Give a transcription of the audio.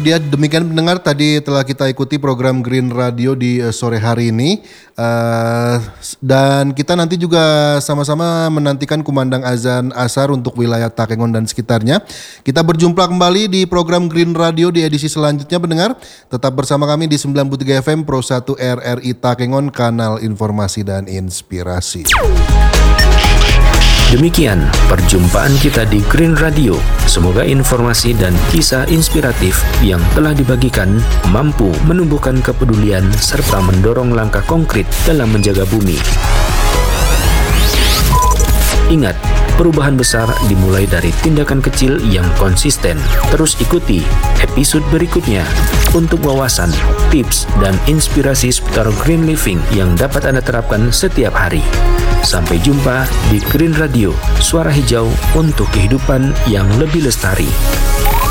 dia demikian pendengar, tadi telah kita ikuti program Green Radio di sore hari ini. Dan kita nanti juga sama-sama menantikan kumandang azan asar untuk wilayah Takengon dan sekitarnya. Kita berjumpa kembali di program Green Radio di edisi selanjutnya pendengar. Tetap bersama kami di 93 FM Pro 1 RRI Takengon, kanal informasi dan inspirasi. Demikian perjumpaan kita di Green Radio. Semoga informasi dan kisah inspiratif yang telah dibagikan mampu menumbuhkan kepedulian serta mendorong langkah konkret dalam menjaga bumi. Ingat, perubahan besar dimulai dari tindakan kecil yang konsisten. Terus ikuti episode berikutnya untuk wawasan, tips, dan inspirasi seputar green living yang dapat Anda terapkan setiap hari. Sampai jumpa di Green Radio, suara hijau untuk kehidupan yang lebih lestari.